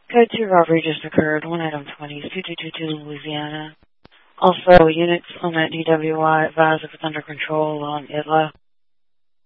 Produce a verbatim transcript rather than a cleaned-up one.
Code two robbery just occurred. One item twenty, two two two two Louisiana. Also, units on that D W I advise if it's under control on I T L A.